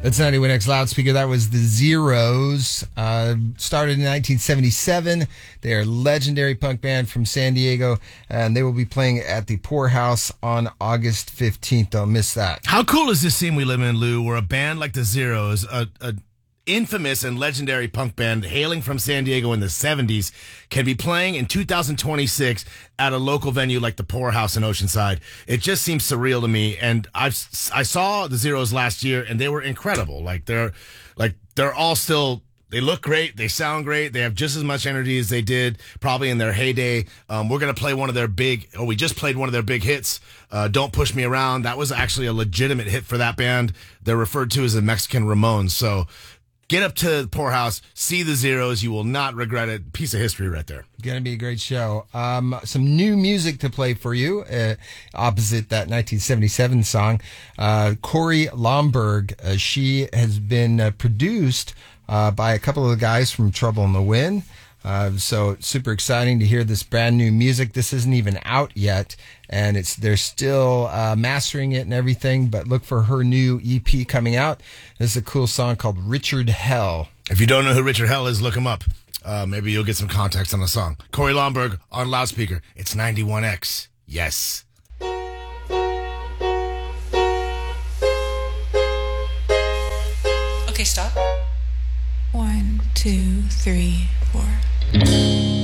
That's 91X Loudspeaker. That was the Zeros. Started in 1977. They are a legendary punk band from San Diego, and they will be playing at the Poorhouse on August 15th. Don't miss that. How cool is this scene we live in, Lou, where a band like the Zeros, a infamous and legendary punk band hailing from San Diego in the 70s, can be playing in 2026 at a local venue like the Poorhouse in Oceanside? It just seems surreal to me. And I saw the Zeros last year, and they were incredible. They're all still. They look great. They sound great. They have just as much energy as they did probably in their heyday. We're going to play we just played one of their big hits, Don't Push Me Around. That was actually a legitimate hit for that band. They're referred to as the Mexican Ramones. So get up to the Poorhouse, see the Zeros. You will not regret it. Piece of history right there. Going to be a great show. Some new music to play for you, opposite that 1977 song. Corey Lomberg, she has been produced by a couple of the guys from Trouble in the Wind. So super exciting to hear this brand new music. This isn't even out yet, and they're still mastering it and everything, but look for her new EP coming out. This is a cool song called Richard Hell. If you don't know who Richard Hell is, look him up. Maybe you'll get some context on the song. Corey Lomberg on Loudspeaker. It's 91X. Yes. Okay, stop. 1, 2, 3, 4.